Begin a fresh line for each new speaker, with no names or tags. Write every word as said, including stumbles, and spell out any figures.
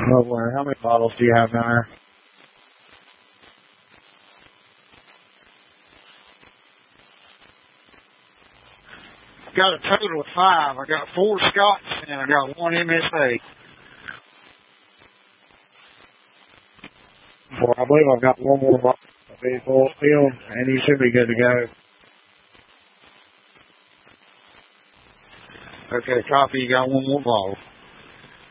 Oh, where? How many bottles do you have down there? Got a total of five. I got four Scots and I got one M S A. Well, I believe I've got one more bottle of full filled, and you should be good to go. Okay, copy. You got one more bottle.